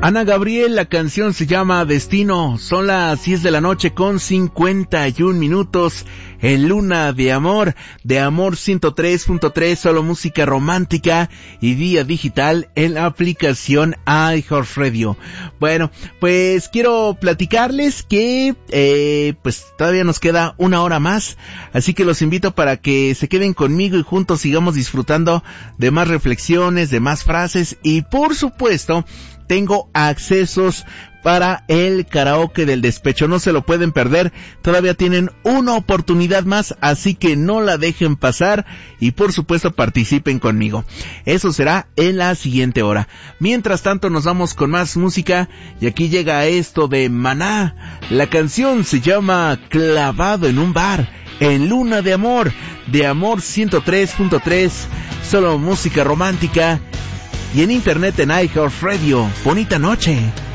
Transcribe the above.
Ana Gabriel, la canción se llama Destino. Son las 10 de la noche con 51 minutos. En Luna de Amor 103.3, solo música romántica y vía digital en la aplicación iHeartRadio. Bueno, pues quiero platicarles que pues todavía nos queda una hora más, así que los invito para que se queden conmigo y juntos sigamos disfrutando de más reflexiones, de más frases y por supuesto tengo accesos para el karaoke del despecho. No se lo pueden perder, todavía tienen una oportunidad más, así que no la dejen pasar y por supuesto participen conmigo. Eso será en la siguiente hora. Mientras tanto nos vamos con más música y aquí llega esto de Maná. La canción se llama Clavado en un bar, en Luna de Amor 103.3, solo música romántica. Y en internet en iHeartRadio. Bonita noche.